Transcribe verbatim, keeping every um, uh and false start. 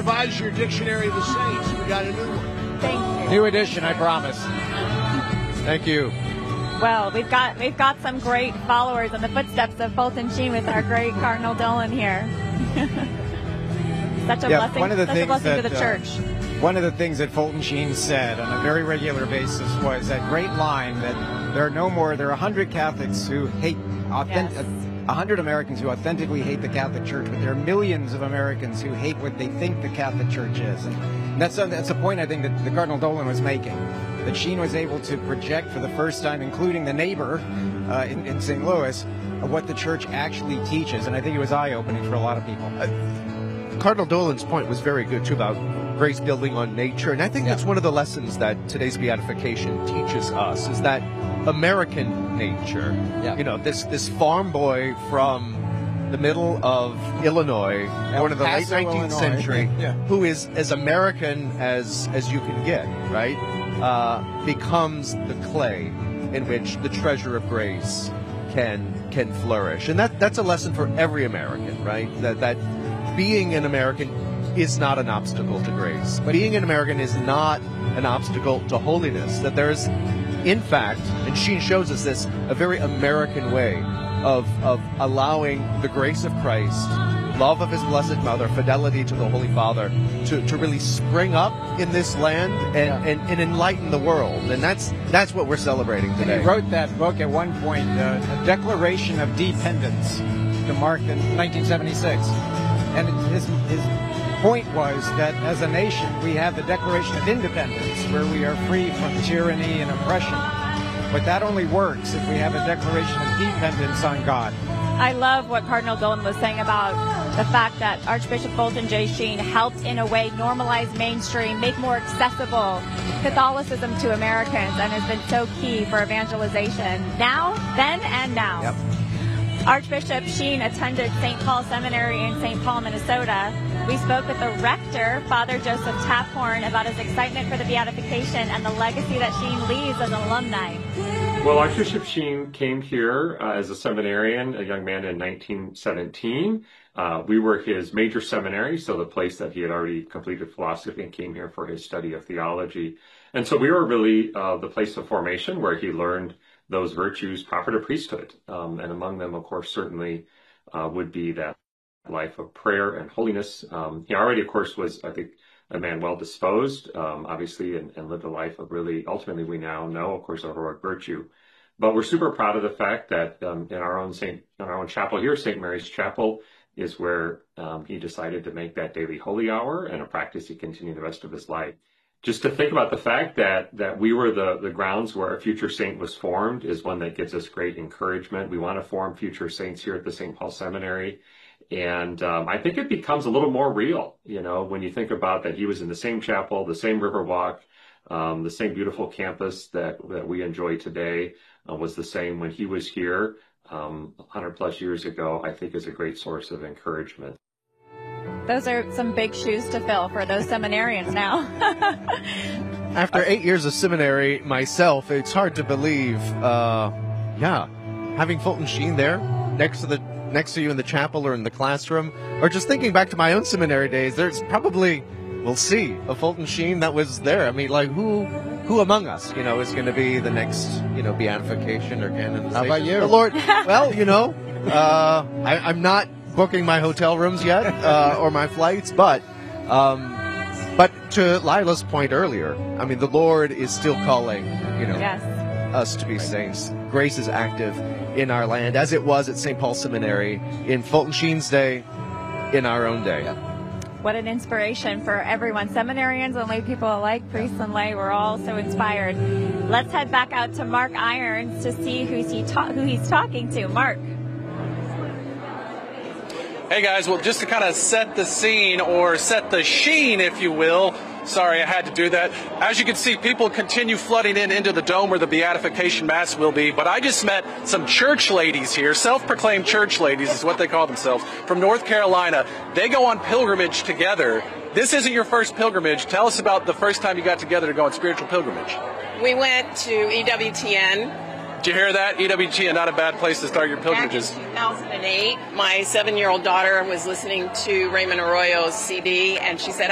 revise your dictionary of the saints. We got a new one. Thank you. New edition, I promise. Thank you. Well, we've got we've got some great followers in the footsteps of Fulton Sheen with our great Cardinal Dolan here. Such a yeah, blessing, one of the such things a blessing that, to the uh, church. One of the things that Fulton Sheen said on a very regular basis was that great line that there are no more, there are one hundred Catholics who hate, authentic, Yes. one hundred Americans who authentically hate the Catholic Church, but there are millions of Americans who hate what they think the Catholic Church is. And that's a, that's a point I think that the Cardinal Dolan was making, that Sheen was able to project for the first time, including the neighbor uh, in, in Saint Louis, of what the Church actually teaches. And I think it was eye-opening for a lot of people. Uh, Cardinal Dolan's point was very good, too, about grace building on nature. And I think Yeah. that's one of the lessons that today's beatification teaches us, is that American nature, Yeah. you know, this, this farm boy from the middle of Illinois, El one of the late Paso, nineteenth Illinois. century, Yeah. who is as American as, as you can get, right, uh, becomes the clay in which the treasure of grace can can flourish. And that that's a lesson for every American, right? That that being an American is not an obstacle to grace. Being an American is not an obstacle to holiness. That there's, in fact, and Sheen shows us this, a very American way of of allowing the grace of Christ, love of his Blessed Mother, fidelity to the Holy Father, to, to really spring up in this land and, Yeah. and, and enlighten the world. And that's that's what we're celebrating And today. he wrote that book at one point, uh, A Declaration of Dependence, to mark in nineteen seventy-six. And his, his point was that as a nation, we have the Declaration of Independence, where we are free from tyranny and oppression. But that only works if we have a declaration of dependence on God. I love what Cardinal Dolan was saying about the fact that Archbishop Fulton J. Sheen helped, in a way, normalize mainstream, make more accessible Catholicism to Americans, and has been so key for evangelization now, then, and now. Yep. Archbishop Sheen attended Saint Paul Seminary in Saint Paul, Minnesota. We spoke with the rector, Father Joseph Taphorn, about his excitement for the beatification and the legacy that Sheen leaves as an alumni. Well, Archbishop Sheen came here uh, as a seminarian, a young man in nineteen seventeen. Uh, we were his major seminary, so the place that he had already completed philosophy and came here for his study of theology. And so we were really uh, the place of formation where he learned those virtues proper to priesthood. Um, and among them, of course, certainly uh, would be that life of prayer and holiness. Um, he already, of course, was, I think, a man well disposed, um, obviously, and, and lived a life of really, ultimately, we now know, of course, a heroic virtue. But we're super proud of the fact that um, in our own Saint, in our own chapel here, Saint Mary's Chapel, is where um, he decided to make that daily holy hour and a practice he continued the rest of his life. Just to think about the fact that that we were the, the grounds where a future saint was formed is one that gives us great encouragement. We want to form future saints here at the Saint Paul Seminary. And um, I think it becomes a little more real, you know, when you think about that he was in the same chapel, the same Riverwalk, um, the same beautiful campus that, that we enjoy today uh, was the same when he was here um, one hundred plus years ago, I think is a great source of encouragement. Those are some big shoes to fill for those seminarians now. After eight years of seminary myself, it's hard to believe, uh, yeah, having Fulton Sheen there next to the next to you in the chapel or in the classroom, or just thinking back to my own seminary days, there's probably, we'll see, a Fulton Sheen that was there. I mean, like, who who among us, you know, is going to be the next, you know, beatification or canonization? How about you? The Lord, well, you know, uh, I, I'm not booking my hotel rooms yet, uh, or my flights, but um, but to Lila's point earlier, I mean, the Lord is still calling, you know, Yes. us to be saints. Grace is active in our land, as it was at Saint Paul Seminary in Fulton Sheen's day, in our own day. What an inspiration for everyone. Seminarians and lay people alike, priests and lay, we're all so inspired. Let's head back out to Mark Irons to see who's he ta- who he's talking to. Mark. Hey guys, well, just to kind of set the scene, or set the sheen, if you will. Sorry, I had to do that. As you can see, people continue flooding in into the dome where the beatification mass will be. But I just met some church ladies here, self-proclaimed church ladies is what they call themselves, from North Carolina. They go on pilgrimage together. This isn't your first pilgrimage. Tell us about the first time you got together to go on spiritual pilgrimage. We went to E W T N. Did you hear that? E W T N, not a bad place to start your pilgrimages. Back in two thousand eight, my seven-year-old daughter was listening to Raymond Arroyo's C D, and she said,